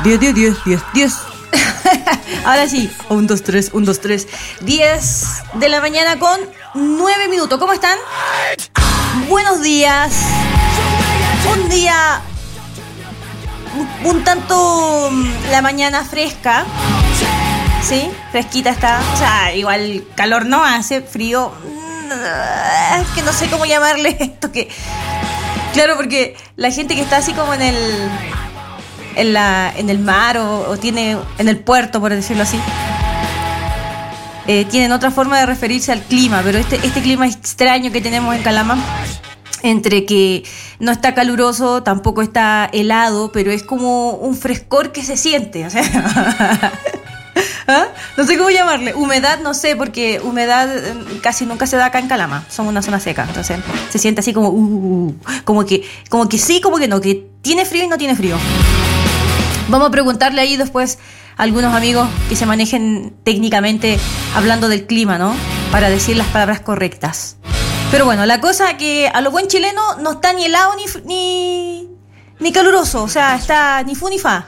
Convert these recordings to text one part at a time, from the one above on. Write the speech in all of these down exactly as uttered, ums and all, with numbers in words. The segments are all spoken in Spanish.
diez, diez, diez, diez, diez. Ahora sí, un, dos, tres, un, dos, tres. diez de la mañana con nueve minutos. ¿Cómo están? Buenos días. Un día un, un tanto la mañana fresca. Sí, fresquita está. O sea, igual calor no hace, frío. Es que no sé cómo llamarle esto que. Claro, porque la gente que está así como en el en la en el mar o, o tiene en el puerto, por decirlo así, eh, tienen otra forma de referirse al clima, pero este este clima extraño que tenemos en Calama, entre que no está caluroso, tampoco está helado, pero es como un frescor que se siente, o sea. ¿Ah? No sé cómo llamarle, humedad no sé, porque humedad casi nunca se da acá en Calama, somos una zona seca, entonces se siente así como uh, como que como que sí, como que no, que tiene frío y no tiene frío. Vamos a preguntarle ahí después a algunos amigos que se manejen técnicamente hablando del clima, ¿no? Para decir las palabras correctas. Pero bueno, la cosa que a lo buen chileno no está ni helado ni ni Ni caluroso, o sea, está ni fu ni fa.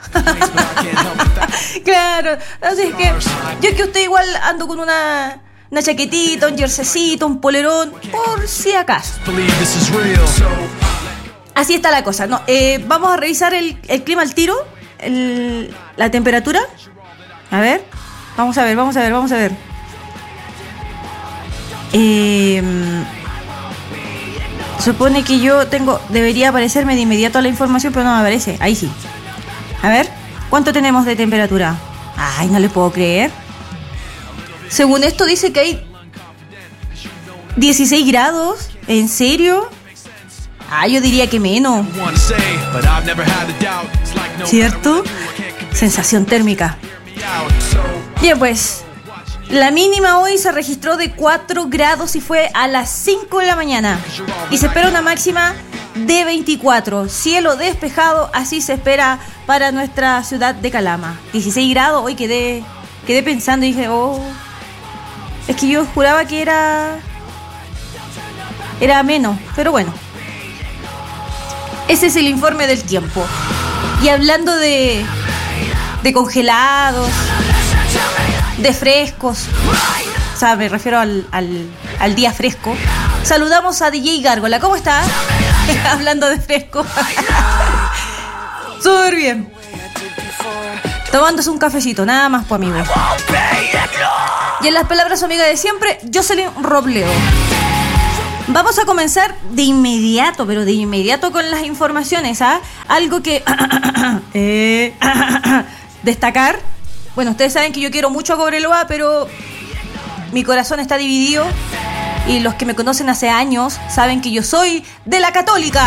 Claro, así es que yo es que usted igual ando con una, una chaquetita, un jerseycito, un polerón, por si acaso. Así está la cosa. No, eh, vamos a revisar el, el clima al tiro, el, la temperatura. A ver, vamos a ver, vamos a ver, vamos a ver. Eh... Supone que yo tengo, debería aparecerme de inmediato la información, pero no me aparece. Ahí sí. A ver, ¿cuánto tenemos de temperatura? Ay, no le puedo creer. Según esto dice que hay dieciséis grados. ¿En serio? Ah, yo diría que menos. ¿Cierto? Sensación térmica. Bien, pues la mínima hoy se registró de cuatro grados y fue a las cinco de la mañana. Y se espera una máxima de veinticuatro. Cielo despejado, así se espera para nuestra ciudad de Calama. dieciséis grados, hoy quedé, quedé pensando y dije, oh, es que yo juraba que era, era menos, pero bueno. Ese es el informe del tiempo. Y hablando de, de congelados, de frescos, o sea, me refiero al, al, al día fresco. Saludamos a D J Gárgola, ¿cómo está? Hablando de fresco. Súper bien. Tomándose un cafecito, nada más, pues, amigo. Y en las palabras amigas de siempre, Jocelyn Robledo. Vamos a comenzar de inmediato, pero de inmediato con las informaciones, ¿ah? Algo que eh, destacar. Bueno, ustedes saben que yo quiero mucho a Cobreloa, pero mi corazón está dividido. Y los que me conocen hace años saben que yo soy de la Católica.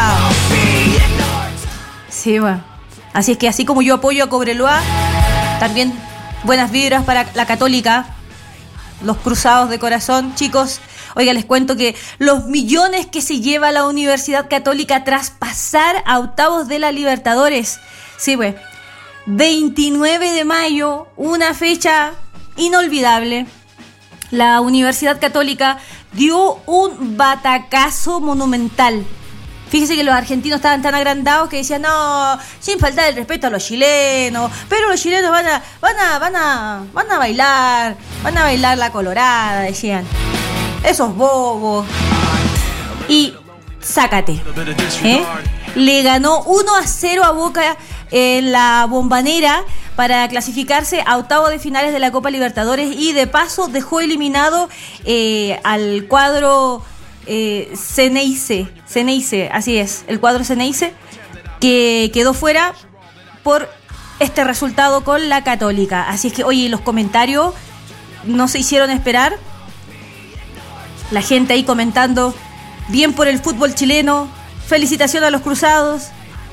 Sí, bueno. Así es que así como yo apoyo a Cobreloa, también buenas vibras para la Católica. Los cruzados de corazón, chicos. Oiga, les cuento que los millones que se lleva la Universidad Católica tras pasar a octavos de la Libertadores. Sí, güey. veintinueve de mayo, una fecha inolvidable. La Universidad Católica dio un batacazo monumental. Fíjese que los argentinos estaban tan agrandados que decían, no, sin faltar el respeto a los chilenos, pero los chilenos van a, van a, van a, van a bailar, van a bailar la colorada, decían. Esos bobos. Y sácate, ¿eh? Le ganó uno a cero a Boca en la Bombonera para clasificarse a octavos de finales de la Copa Libertadores y de paso dejó eliminado eh, al cuadro eh, Ceneice, Ceneice, así es, el cuadro Ceneice, que quedó fuera por este resultado con la Católica. Así es que, oye, los comentarios no se hicieron esperar. La gente ahí comentando, bien por el fútbol chileno, felicitaciones a los cruzados.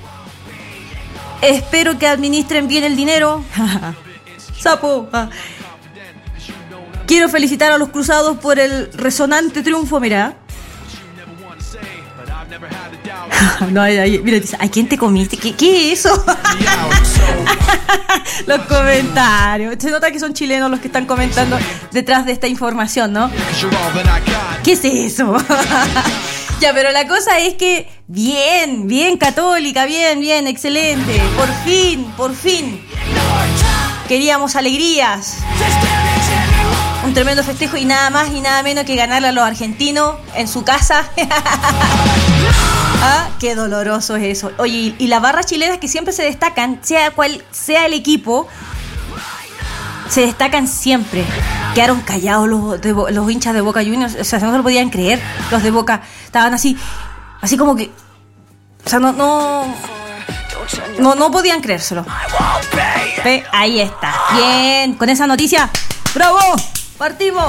Espero que administren bien el dinero. Sapo. Quiero felicitar a los cruzados por el resonante triunfo, mira. No, ay, ay, mira, dice, ¿a quién te comiste? ¿Qué, qué es eso? Los comentarios. Se nota que son chilenos los que están comentando detrás de esta información, ¿no? ¿Qué es eso? Ya, pero la cosa es que bien, bien Católica, bien, bien, excelente. Por fin, por fin. queríamos alegrías. Un tremendo festejo y nada más y nada menos que ganarle a los argentinos en su casa. Ah, qué doloroso es eso. Oye, y las barras chilenas que siempre se destacan, sea cual sea el equipo, se destacan siempre. Quedaron callados los, de, los hinchas de Boca Juniors, o sea, no se lo podían creer. Los de Boca estaban así, así como que, o sea, no, no, no, no podían creérselo. ¿Ve? Ahí está. Bien, con esa noticia, ¡bravo! Partimos.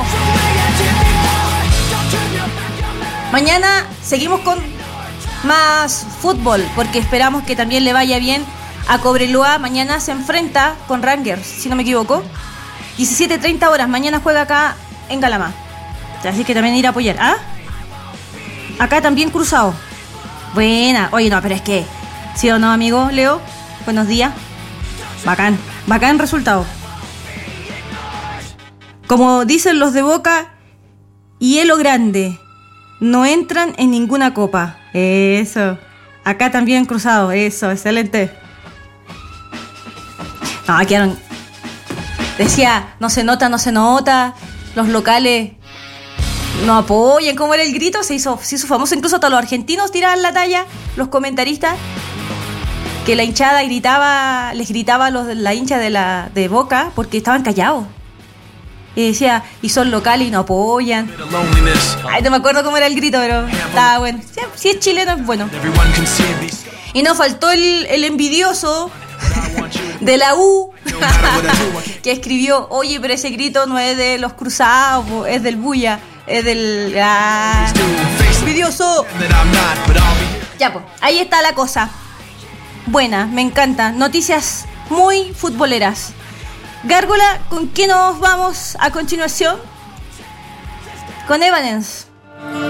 Mañana seguimos con más fútbol, porque esperamos que también le vaya bien a Cobreloa. Mañana se enfrenta con Rangers, si no me equivoco. diecisiete treinta horas, mañana juega acá en Calama. Así que también ir a apoyar. ¿Ah? Acá también Cruzado. Buena. Oye, no, pero es que, ¿sí o no, amigo Leo? Buenos días. Bacán, bacán resultado. Como dicen los de Boca, hielo grande, no entran en ninguna copa. Eso. Acá también Cruzado. Eso, excelente. No, quedaron... Decía, no se nota, no se nota. Los locales no apoyan. ¿Cómo era el grito? Se hizo, se hizo famoso. Incluso hasta los argentinos tiraban la talla. Los comentaristas. Que la hinchada gritaba, les gritaba a los de la hincha de la de Boca porque estaban callados. Y decía, y son locales y no apoyan. Ay, no me acuerdo cómo era el grito, pero estaba bueno. Si, si es chileno es bueno. Y nos faltó el, el envidioso de la U que escribió, oye, pero ese grito no es de los Cruzados, es del Bulla, es del... Ah, envidioso. Ya, pues, ahí está la cosa. Buena, me encanta. Noticias muy futboleras. Gárgola, ¿con qué nos vamos a continuación? Con Evanescence.